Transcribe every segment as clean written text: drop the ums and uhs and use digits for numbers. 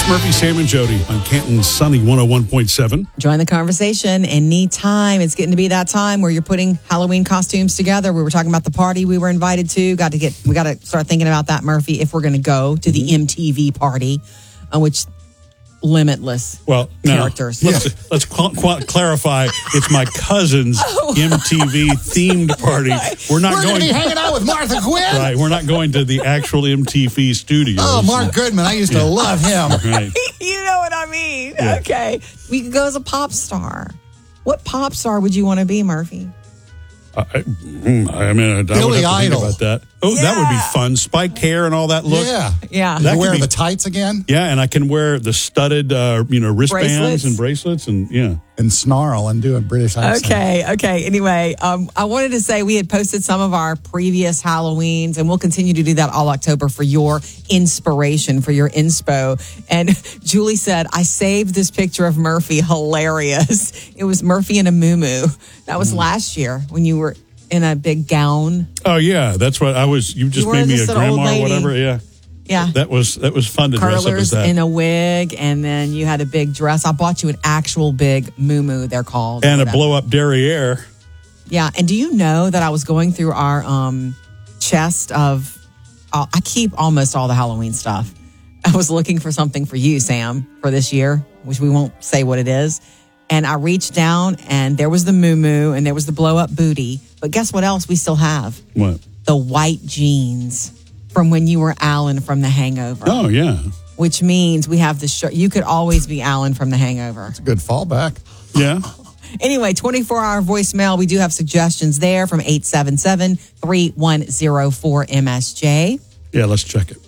It's Murphy, Sam, and Jody on Canton's Sunny 101.7. Join the conversation anytime. It's getting to be that time where you're putting Halloween costumes together. We were talking about the party we were invited to. We got to start thinking about that, Murphy, if we're going to go to the MTV party, which limitless characters. Let's clarify. It's my cousin's MTV themed party. We're going to be hanging out with Martha Quinn. Right. We're not going to the actual MTV studios. Oh, Mark Goodman. I used to love him. Right. You know what I mean? Yeah. Okay. We could go as a pop star. What pop star would you want to be, Murphy? I would have to Billy Idol. think about that. Oh, that would be fun. Spiked hair and all that look. Yeah. You wear the tights again? Yeah, and I can wear the studded, wristbands and bracelets and snarl and do a British accent. Okay. Anyway, I wanted to say we had posted some of our previous Halloweens, and we'll continue to do that all October for your inspiration, for your inspo. And Julie said, I saved this picture of Murphy. Hilarious. It was Murphy in a muumuu. That was last year when you were in a big gown. Oh, yeah. That's what I was. You just made me a grandma or whatever. Yeah. Yeah. That was fun to dress up as that. In a wig, and then you had a big dress. I bought you an actual big muumuu, they're called. And a blow-up derriere. Yeah. And do you know that I was going through our chest of... I keep almost all the Halloween stuff. I was looking for something for you, Sam, for this year, which we won't say what it is. And I reached down, and there was the muumuu, and there was the blow-up booty. But guess what else we still have? What? The white jeans from when you were Alan from The Hangover. Oh, yeah. Which means we have the shirt. You could always be Alan from The Hangover. It's a good fallback. Yeah. Anyway, 24-hour voicemail. We do have suggestions there from 877-3104-MSJ. Yeah, let's check it.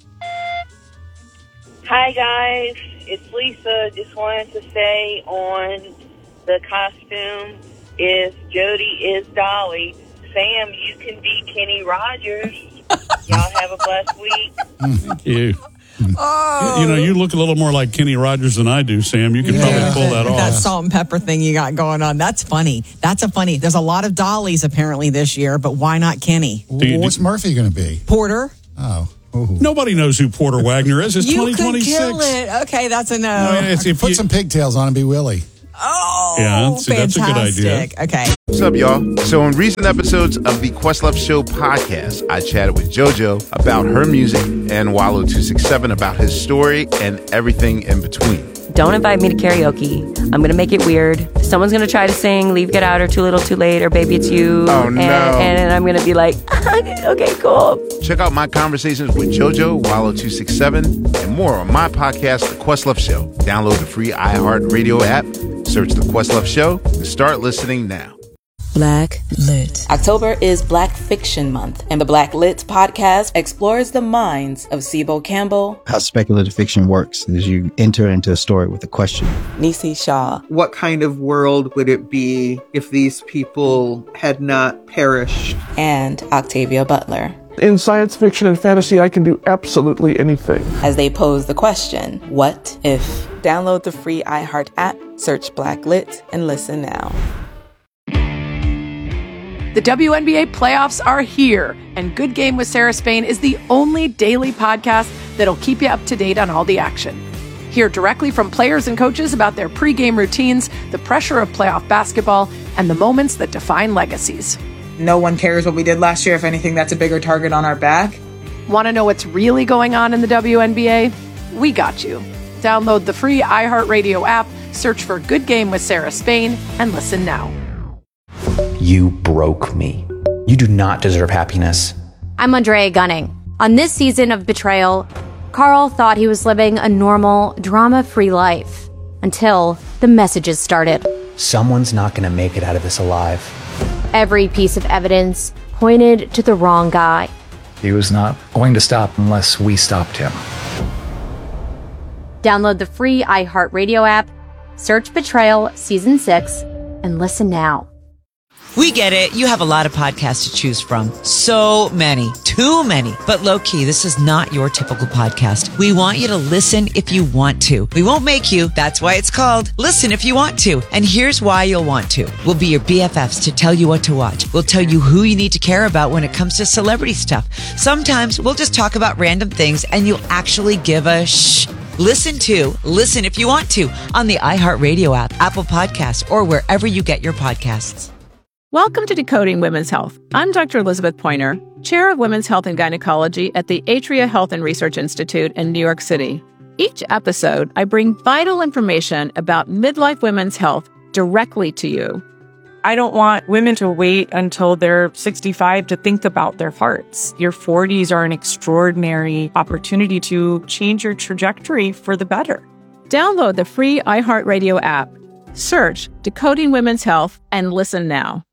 Hi, guys. It's Lisa. Just wanted to say on the costume, if Jody is Dolly, Sam, you can be Kenny Rogers. Y'all have a blessed week. Thank you. Oh. You look a little more like Kenny Rogers than I do, Sam. You can probably pull that off. That salt and pepper thing you got going on. That's funny. There's a lot of Dollies apparently this year, but why not Kenny? What's Murphy going to be? Porter. Oh. Ooh. Nobody knows who Porter Wagner is. It's 2026. You could kill it. Okay, that's a no. Put some pigtails on and be Willie. Oh, yeah, fantastic. That's a good idea. Okay. What's up, y'all? So in recent episodes of the Questlove Show podcast, I chatted with JoJo about her music and Wallow 267 about his story and everything in between. Don't invite me to karaoke. I'm going to make it weird. Someone's going to try to sing Leave, Get Out, or Too Little, Too Late, or Baby It's You. Oh, no. And I'm going to be like, okay, cool. Check out my conversations with JoJo, Wallow 267, and more on my podcast, The Questlove Show. Download the free iHeartRadio app, search The Questlove Show, and start listening now. Black Lit. October is Black Fiction Month, and the Black Lit podcast explores the minds of Sibo Campbell. How speculative fiction works is you enter into a story with a question. Nisi Shaw. What kind of world would it be if these people had not perished? And Octavia Butler. In science fiction and fantasy, I can do absolutely anything. As they pose the question, what if? Download the free iHeart app, search Black Lit, and listen now. The WNBA playoffs are here, and Good Game with Sarah Spain is the only daily podcast that'll keep you up to date on all the action. Hear directly from players and coaches about their pregame routines, the pressure of playoff basketball, and the moments that define legacies. No one cares what we did last year. If anything, that's a bigger target on our back. Want to know what's really going on in the WNBA? We got you. Download the free iHeartRadio app, search for Good Game with Sarah Spain, and listen now. You broke me. You do not deserve happiness. I'm Andrea Gunning. On this season of Betrayal, Carl thought he was living a normal, drama-free life until the messages started. Someone's not going to make it out of this alive. Every piece of evidence pointed to the wrong guy. He was not going to stop unless we stopped him. Download the free iHeartRadio app, search Betrayal Season 6, and listen now. We get it. You have a lot of podcasts to choose from. So many. Too many. But low-key, this is not your typical podcast. We want you to listen if you want to. We won't make you. That's why it's called Listen If You Want To. And here's why you'll want to. We'll be your BFFs to tell you what to watch. We'll tell you who you need to care about when it comes to celebrity stuff. Sometimes we'll just talk about random things and you'll actually give a shh. Listen if you want to on the iHeartRadio app, Apple Podcasts, or wherever you get your podcasts. Welcome to Decoding Women's Health. I'm Dr. Elizabeth Pointer, Chair of Women's Health and Gynecology at the Atria Health and Research Institute in New York City. Each episode, I bring vital information about midlife women's health directly to you. I don't want women to wait until they're 65 to think about their hearts. Your 40s are an extraordinary opportunity to change your trajectory for the better. Download the free iHeartRadio app, search Decoding Women's Health, and listen now.